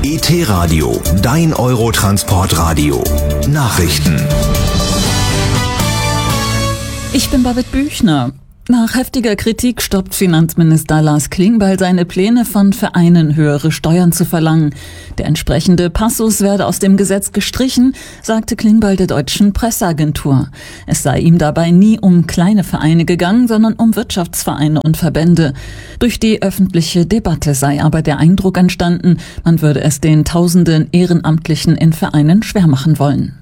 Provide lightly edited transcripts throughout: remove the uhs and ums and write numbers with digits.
ET-Radio, dein Eurotransportradio. Nachrichten. Ich bin Babette Büchner. Nach heftiger Kritik stoppt Finanzminister Lars Klingbeil seine Pläne, von Vereinen höhere Steuern zu verlangen. Der entsprechende Passus werde aus dem Gesetz gestrichen, sagte Klingbeil der Deutschen Presseagentur. Es sei ihm dabei nie um kleine Vereine gegangen, sondern um Wirtschaftsvereine und Verbände. Durch die öffentliche Debatte sei aber der Eindruck entstanden, man würde es den tausenden Ehrenamtlichen in Vereinen schwer machen wollen.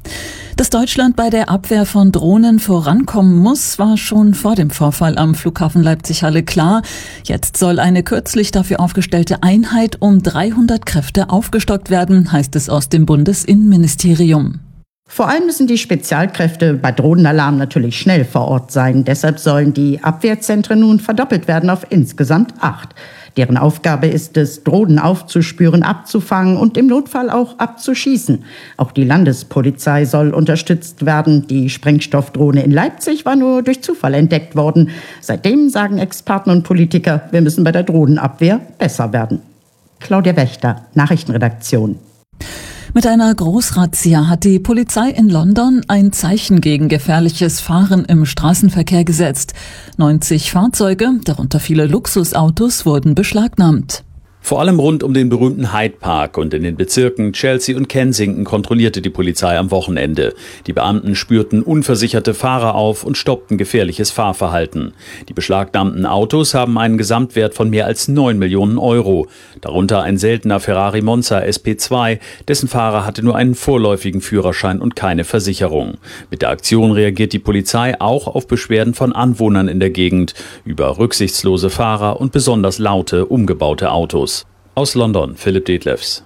Dass Deutschland bei der Abwehr von Drohnen vorankommen muss, war schon vor dem Vorfall am Flughafen Leipzig-Halle klar. Jetzt soll eine kürzlich dafür aufgestellte Einheit um 300 Kräfte aufgestockt werden, heißt es aus dem Bundesinnenministerium. Vor allem müssen die Spezialkräfte bei Drohnenalarm natürlich schnell vor Ort sein. Deshalb sollen die Abwehrzentren nun verdoppelt werden auf insgesamt 8. Deren Aufgabe ist es, Drohnen aufzuspüren, abzufangen und im Notfall auch abzuschießen. Auch die Landespolizei soll unterstützt werden. Die Sprengstoffdrohne in Leipzig war nur durch Zufall entdeckt worden. Seitdem sagen Experten und Politiker, wir müssen bei der Drohnenabwehr besser werden. Claudia Wächter, Nachrichtenredaktion. Mit einer Großrazzia hat die Polizei in London ein Zeichen gegen gefährliches Fahren im Straßenverkehr gesetzt. 90 Fahrzeuge, darunter viele Luxusautos, wurden beschlagnahmt. Vor allem rund um den berühmten Hyde Park und in den Bezirken Chelsea und Kensington kontrollierte die Polizei am Wochenende. Die Beamten spürten unversicherte Fahrer auf und stoppten gefährliches Fahrverhalten. Die beschlagnahmten Autos haben einen Gesamtwert von mehr als 9 Millionen Euro. Darunter ein seltener Ferrari Monza SP2, dessen Fahrer hatte nur einen vorläufigen Führerschein und keine Versicherung. Mit der Aktion reagiert die Polizei auch auf Beschwerden von Anwohnern in der Gegend über rücksichtslose Fahrer und besonders laute, umgebaute Autos. Aus London, Philipp Detlefs.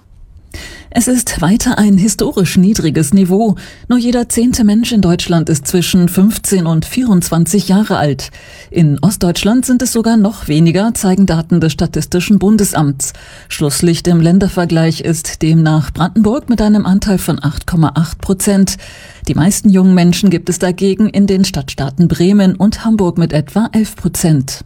Es ist weiter ein historisch niedriges Niveau. Nur jeder 10. Mensch in Deutschland ist zwischen 15 und 24 Jahre alt. In Ostdeutschland sind es sogar noch weniger, zeigen Daten des Statistischen Bundesamts. Schlusslicht im Ländervergleich ist demnach Brandenburg mit einem Anteil von 8,8%. Die meisten jungen Menschen gibt es dagegen in den Stadtstaaten Bremen und Hamburg mit etwa 11%.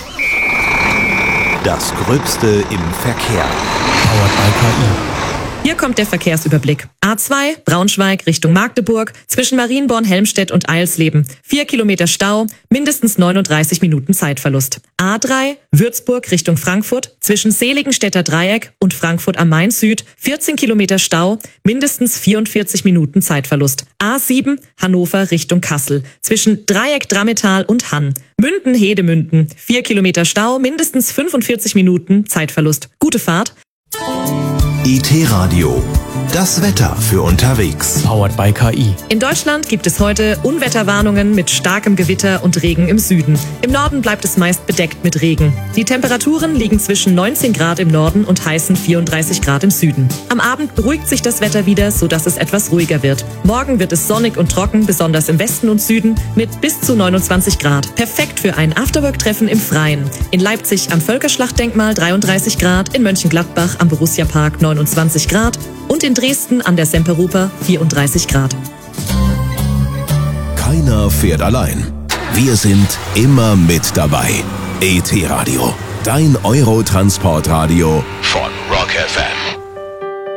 Das Gröbste im Verkehr. Powered by KI. Hier kommt der Verkehrsüberblick. A2, Braunschweig Richtung Magdeburg, zwischen Marienborn, Helmstedt und Eilsleben. 4 Kilometer Stau, mindestens 39 Minuten Zeitverlust. A3, Würzburg Richtung Frankfurt, zwischen Seligenstädter Dreieck und Frankfurt am Main Süd. 14 Kilometer Stau, mindestens 44 Minuten Zeitverlust. A7, Hannover Richtung Kassel, zwischen Dreieck Drammetal und Hann. Münden-Hedemünden, 4 Kilometer Stau, mindestens 45 Minuten Zeitverlust. Gute Fahrt. ET-Radio, das Wetter für unterwegs. Powered by KI. In Deutschland gibt es heute Unwetterwarnungen mit starkem Gewitter und Regen im Süden. Im Norden bleibt es meist bedeckt mit Regen. Die Temperaturen liegen zwischen 19 Grad im Norden und heißen 34 Grad im Süden. Am Abend beruhigt sich das Wetter wieder, sodass es etwas ruhiger wird. Morgen wird es sonnig und trocken, besonders im Westen und Süden, mit bis zu 29 Grad. Perfekt für ein Afterwork-Treffen im Freien. In Leipzig am Völkerschlachtdenkmal 33 Grad, in Mönchengladbach am Borussia-Park 29 Grad und in Dresden an der Semperoper 34 Grad. Keiner fährt allein. Wir sind immer mit dabei. ET-Radio, dein Eurotransportradio von